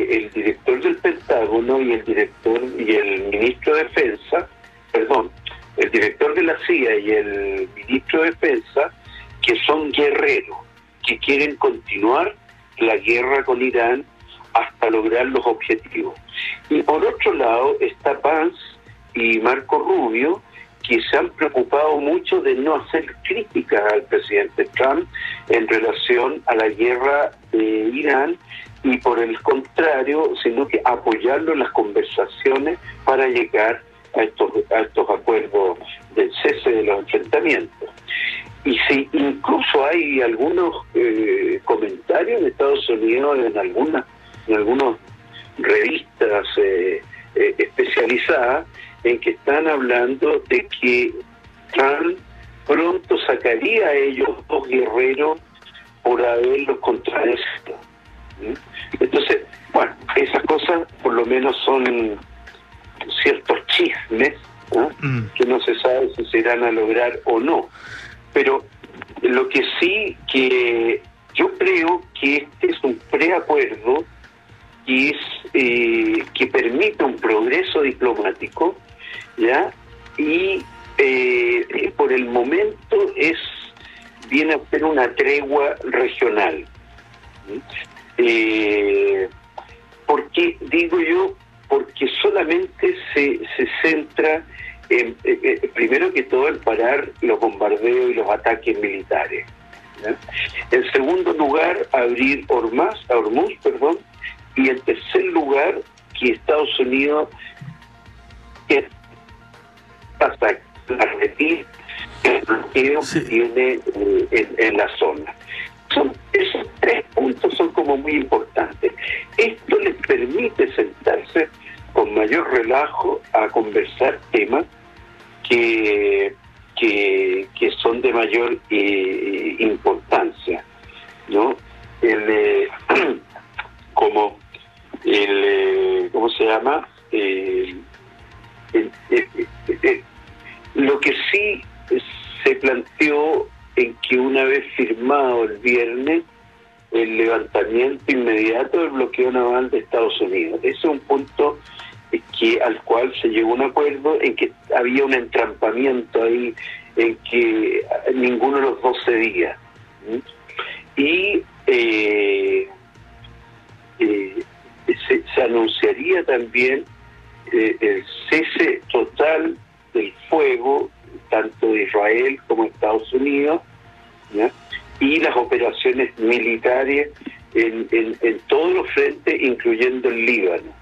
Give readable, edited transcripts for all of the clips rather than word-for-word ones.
el director del Pentágono y el ministro de Defensa, el director de la CIA y el ministro de Defensa, que son guerreros, que quieren continuar la guerra con Irán hasta lograr los objetivos. Y por otro lado está Vance y Marco Rubio, que se han preocupado mucho de no hacer críticas al presidente Trump en relación a la guerra de Irán, y por el contrario, sino que apoyarlo en las conversaciones para llegar a estos acuerdos del cese de los enfrentamientos. Y si incluso hay algunos comentarios de Estados Unidos en algunas revistas especializadas en que están hablando de que Trump pronto sacaría a ellos dos guerreros por haberlos contradecido. Entonces, bueno, esas cosas por lo menos son ciertos chismes, ¿no? Que no se sabe si se irán a lograr o no. Pero lo que sí, que yo creo que este es un preacuerdo que que permite un progreso diplomático, ¿ya? Y por el momento viene a ser una tregua regional. ¿Por qué digo yo? Porque solamente se centra en, primero que todo, en parar los bombardeos y los ataques militares, ¿ya? En segundo lugar, abrir Hormuz, y en tercer lugar, que Estados Unidos pasa a repetir el bloqueo que tiene en la zona. Esos tres puntos son como muy importantes. Esto les permite sentarse con mayor relajo a conversar temas que son de mayor importancia, ¿no? ¿Cómo se llama? Lo que sí se planteó en que una vez firmado el viernes el levantamiento inmediato del bloqueo naval de Estados Unidos. Ese es un punto al cual se llegó a un acuerdo, en que había un entrampamiento ahí, en que ninguno de los dos cedía. Y se anunciaría también el cese total del fuego, tanto de Israel como de Estados Unidos, ¿ya? Y las operaciones militares en todos los frentes, incluyendo el Líbano.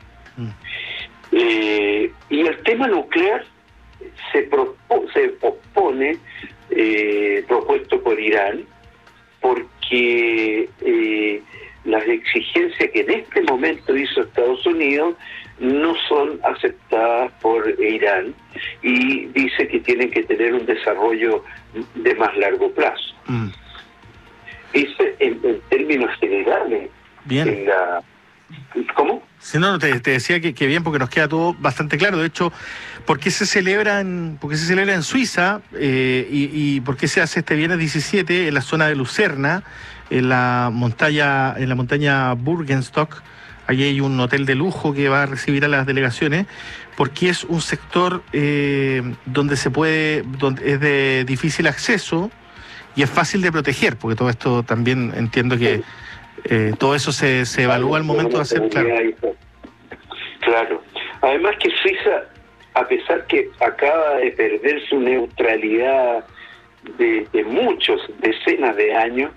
Y el tema nuclear se pospone, propuesto por Irán, porque las exigencias que en este momento hizo Estados Unidos no son aceptadas por Irán, y dice que tienen que tener un desarrollo de más largo plazo. Eso en términos generales. Bien. ¿Cómo? Sí, no, te decía que bien, porque nos queda todo bastante claro. De hecho, ¿por qué se celebra en Suiza y por qué se hace este viernes 17 en la zona de Lucerna, en la montaña Burgenstock? Allí hay un hotel de lujo que va a recibir a las delegaciones, porque es un sector donde es de difícil acceso y es fácil de proteger, porque todo esto también entiendo que todo eso se evalúa al momento de hacer, claro. Además que Suiza, a pesar que acaba de perder su neutralidad de decenas de años,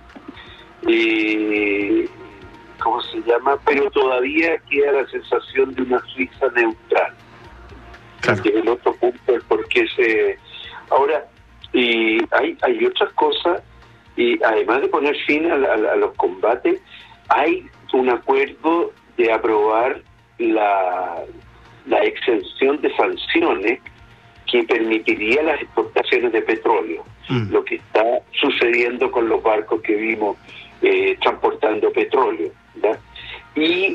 ¿cómo se llama? Pero todavía queda la sensación de una Suiza neutral. Claro. Que es el otro punto, el por qué Ahora, hay otras cosas, y además de poner fin a los combates, hay un acuerdo de aprobar la exención de sanciones que permitiría las exportaciones de petróleo, lo que está sucediendo con los barcos que vimos transportando petróleo, ¿verdad? Y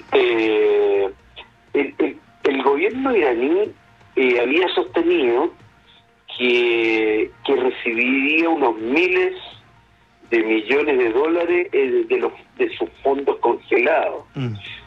el gobierno iraní había sostenido que recibiría unos miles de millones de dólares de sus fondos congelados.